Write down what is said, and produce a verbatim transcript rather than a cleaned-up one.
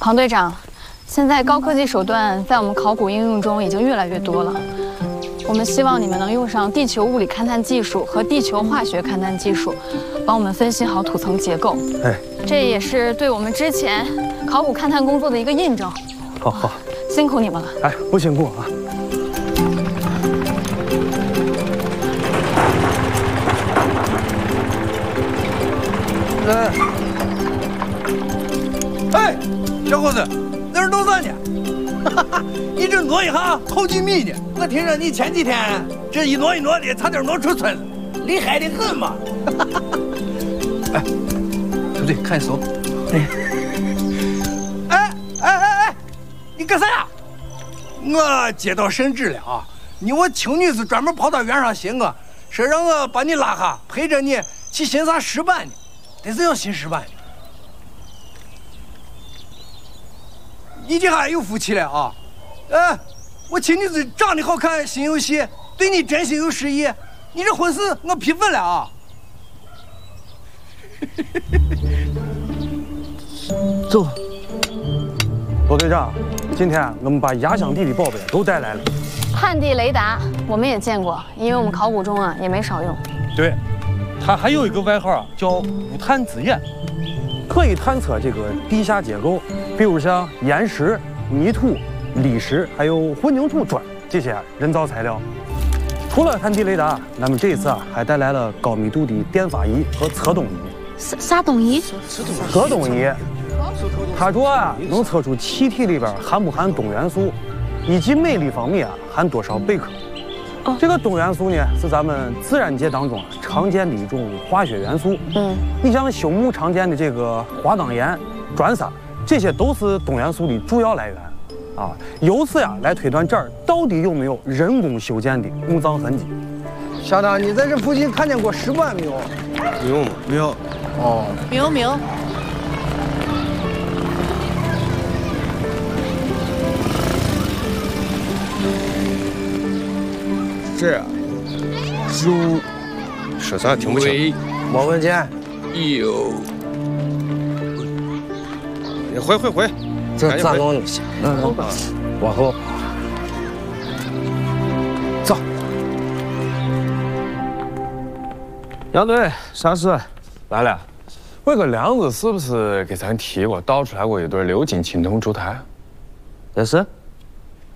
庞队长，现在高科技手段在我们考古应用中已经越来越多了。我们希望你们能用上地球物理勘探技术和地球化学勘探技术，帮我们分析好土层结构。哎，这也是对我们之前考古勘探工作的一个印证。 好好， 辛苦你们了。 哎，不辛苦啊。 哎，哎，小伙子，那是弄啥呢？哈哈，你这挪一下好几米呢。我听说你前几天这一挪一挪的，差点挪出村了，厉害的很嘛！哈哈。哎，对不对？看手。哎哎哎哎，你干啥呀？我接到圣旨了啊！你我青女子专门跑到原上寻我，说让我把你拉下，陪着你去寻啥石板呢？得是要寻石板呢。你这还有福气了啊！哎，我青女子长得好看，心有细，对你真心有实意。你这婚事我批准了啊！ 走。罗队长，今天我们把压箱底的宝贝都带来了。 探地雷达我们也见过，因为我们考古中啊也没少用。 对，它还有一个外号啊，叫无探之眼， 可以探测这个地下结构，比如像岩石、泥土、砾石，还有混凝土砖这些人造材料。除了探地雷达，咱们这一次啊还带来了高密度的电发仪和测动仪。 啥啥东西？ 测动仪，它主要啊能测出气体里边含不含氡元素，以及每立方米啊含多少贝壳。哦、这个氡元素呢是咱们自然界当中啊常见的一种化学元素。嗯，你像朽木常见的这个花岗岩、砖砂，这些都是氡元素的主要来源。啊，由此呀来推断这儿到底有没有人工修建的墓葬痕迹。 小张，你在这附近看见过石板没有？ 没有，没有。 哦， 没有没有。 这就说啥听不清。 没问题。 有。回回回。 这咋弄就行？嗯，往后。走。 杨队，啥事？来了。那个梁子是不是给咱提过，倒出来过一对鎏金青铜烛台？ 这是。